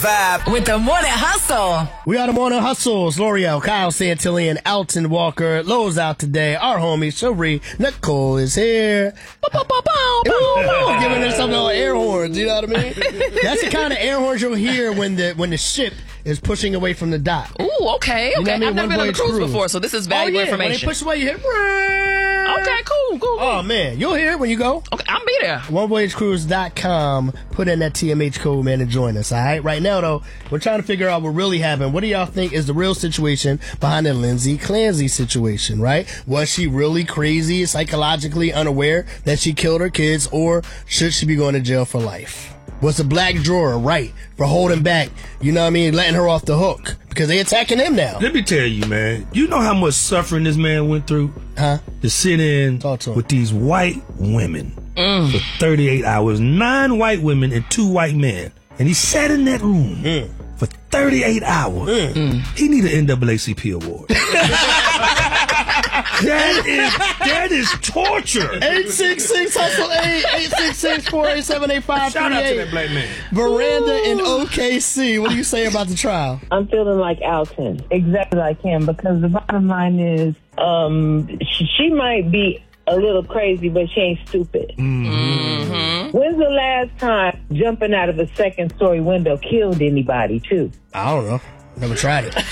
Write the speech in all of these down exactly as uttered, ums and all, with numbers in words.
vibe with the Morning Hustle. We are the Morning Hustles. L'Oreal, Kyle Santillan, Alton Walker. Lowe's out today. Our homie, Cherie Nicole, is here. Bow, bow, bow, bow, bow, bow. Giving her some little air horns, you know what I mean? That's the kind of air horns you'll hear when the when the ship is pushing away from the dock. Ooh, okay, okay. You know I mean? I've never One been on a cruise, cruise before, so this is valuable oh, yeah. information. When they push away, you hear. Okay, cool, cool, cool. Oh, man. You'll hear it when you go. Okay, I'll be there. one voyage cruise dot com. Put in that T M H code, man, and join us, all right? Right now, though, we're trying to figure out what really happened. What do y'all think is the real situation behind the Lindsay Clancy situation, right? Was she really crazy, psychologically unaware that she killed her kids, or should she be going to jail for life? Was the black drawer right for holding back, you know what I mean, letting her off the hook? Because they attacking him now. Let me tell you, man. You know how much suffering this man went through? Huh? To sit in Talk to him. with these white women Mm. for thirty-eight hours. Nine white women and two white men. And he sat in that room Mm. for thirty-eight hours. Mm. He need an N double A C P award. That is that is torture. eight six six hustle eight eight six six four eight seven eight five three eight. Shout out to that black man. Veranda in O K C. What do you say about the trial? I'm feeling like Alton, exactly like him, because the bottom line is, um, she, she might be a little crazy, but she ain't stupid. Mm-hmm. When's the last time jumping out of a second story window killed anybody, too? I don't know. Never tried it.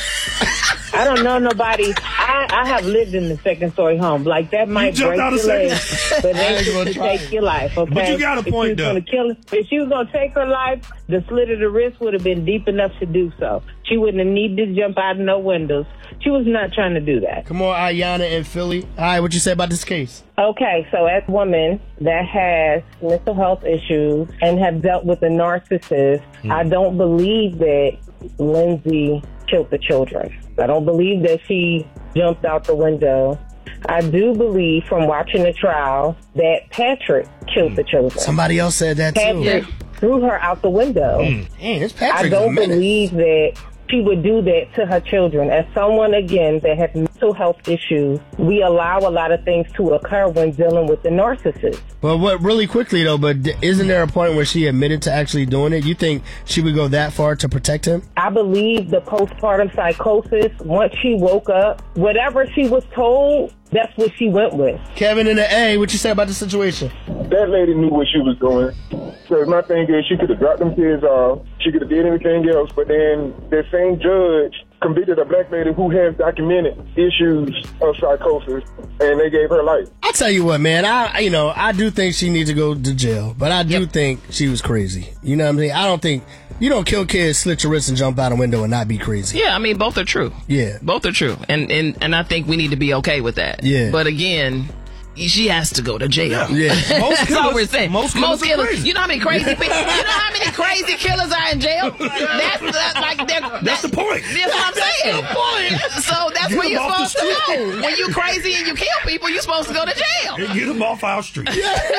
I don't know nobody. I, I have lived in the second story home. Like, that might jumped break out your of leg, second- but I ain't they gonna should try take it. your life, okay? But you got a point, if she was though. gonna kill, if she was going to take her life, the slit of the wrist would have been deep enough to do so. She wouldn't have needed to jump out of no windows. She was not trying to do that. Come on, Ayanna in Philly. All right, what you say about this case? Okay, so as a woman that has mental health issues and have dealt with a narcissist, Mm. I don't believe that Lindsay killed the children. I don't believe that she jumped out the window. I do believe from watching the trial that Patrick killed the children. Somebody else said that too. Patrick threw her out the window. Dang, this I Patrick's a don't menace. believe that she would do that to her children. As someone, again, that has mental health issues, we allow a lot of things to occur when dealing with the narcissist. But what, really quickly though, but d- isn't there a point where she admitted to actually doing it? You think she would go that far to protect him? I believe the postpartum psychosis, once she woke up, whatever she was told, that's what she went with. Kevin in the A, what you say about the situation? That lady knew what she was doing. So my thing is, she could have dropped them kids off. She could have did anything else. But then that same judge convicted a black lady who has documented issues of psychosis, and they gave her life. I'll tell you what, man. I, you know, I do think she needs to go to jail, but I do Yep. think she was crazy. You know what I'm saying? I don't think you don't kill kids, slit your wrist, and jump out a window and not be crazy. Yeah, I mean, both are true. Yeah. Both are true. And, and, and I think we need to be okay with that. Yeah. But again, she has to go to jail. Yeah. Most That's all killers- we're saying. most killers are crazy. You know how many crazy people, you know how many crazy killers are in jail? That's the, like, they're- That's the point. That's what I'm saying. So that's Get where them you're off the supposed to street. go. When you crazy and you kill people, you're supposed to go to jail. And get them off our street.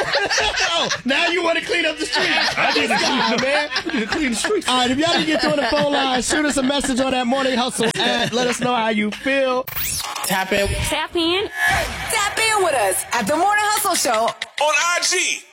Oh, now you want to clean up the streets. I need to clean God, up, man. I need to clean the streets. All right, if y'all didn't get through on the phone line, shoot us a message on that Morning Hustle app. Let us know how you feel. Tap in. Tap in. Tap in with us at the Morning Hustle Show on I G.